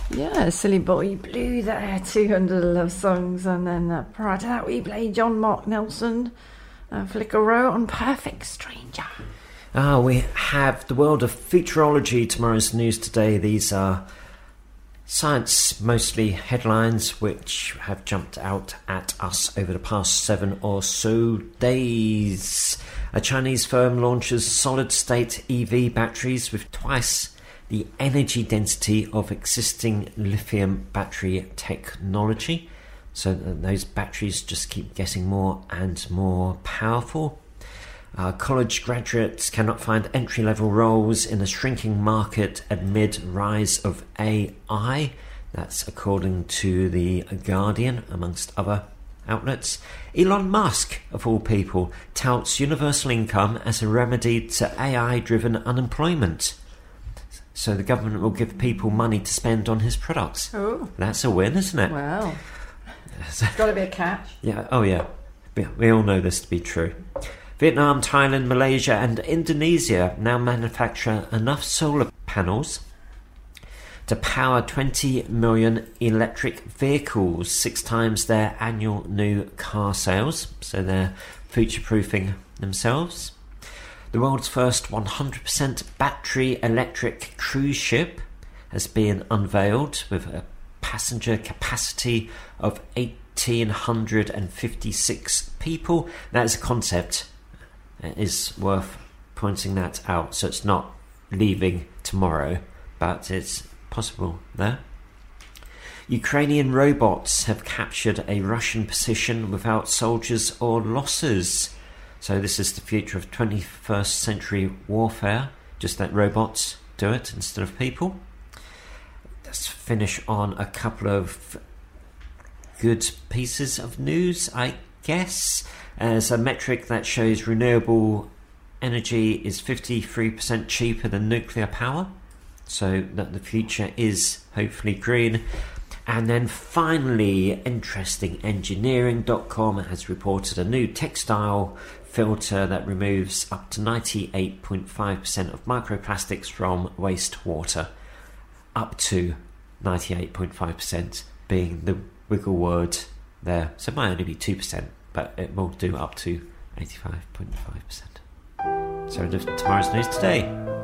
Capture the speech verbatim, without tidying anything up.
Yeah, Silly Boy Blue there, two hundred love songs, and then uh, prior to that we played John Mark Nelson, uh, Flicker Row on Perfect Stranger. Ah, we have the world of futurology, tomorrow's news today. These are science, mostly headlines, which have jumped out at us over the past seven or so days. A Chinese firm launches solid-state E V batteries with twice the energy density of existing lithium battery technology. So those batteries just keep getting more and more powerful. Uh, college graduates cannot find entry-level roles in a shrinking market amid rise of A I. That's according to The Guardian, amongst other outlets. Elon Musk, of all people, touts universal income as a remedy to A I-driven unemployment. So the government will give people money to spend on his products. Oh. That's a win, isn't it? Wow. Got to be a catch. Yeah. Oh, yeah. We all know this to be true. Vietnam, Thailand, Malaysia and Indonesia now manufacture enough solar panels to power twenty million electric vehicles, six times their annual new car sales. So they're future-proofing themselves. The world's first one hundred percent battery electric cruise ship has been unveiled with a passenger capacity of one thousand eight hundred fifty-six people. That is a concept. It is worth pointing that out. So it's not leaving tomorrow, but it's possible there. Ukrainian robots have captured a Russian position without soldiers or losses. So this is the future of twenty-first century warfare. Just let robots do it instead of people. Let's finish on a couple of good pieces of news, I guess. As a metric that shows renewable energy is fifty-three percent cheaper than nuclear power. So that the future is hopefully green. And then finally, interesting engineering dot com has reported a new textile filter that removes up to ninety-eight point five percent of microplastics from wastewater. Up to ninety-eight point five percent being the wiggle word there. So it might only be two percent, but it will do up to eighty-five point five percent. So tomorrow's news today.